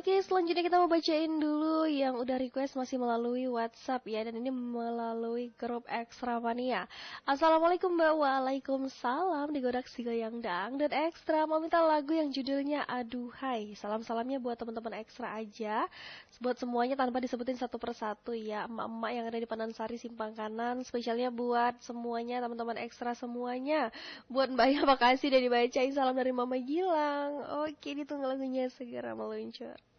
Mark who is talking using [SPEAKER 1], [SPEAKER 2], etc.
[SPEAKER 1] Oke, selanjutnya kita mau bacain dulu yang udah request masih melalui WhatsApp ya. Dan ini melalui grup Ekstra Mania. Assalamualaikum Mbak, waalaikumsalam. Digodak si goyang dang dan Ekstra mau minta lagu yang judulnya Aduhai. Salam-salamnya buat teman-teman Ekstra aja. Buat semuanya tanpa disebutin satu persatu ya. Emak-emak yang ada di Panansari Simpang Kanan. Spesialnya buat semuanya, teman-teman Ekstra semuanya. Buat Mbak ya, makasih udah dibacain. Salam dari Mama Gilang. Oke, ditunggu lagunya segera meluncur.